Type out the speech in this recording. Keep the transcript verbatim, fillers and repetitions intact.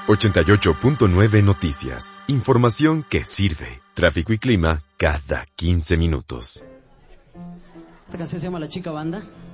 ochenta y ocho punto nueve Noticias. Información que sirve. Tráfico y clima cada quince minutos. Esta canción se llama La Chica Banda.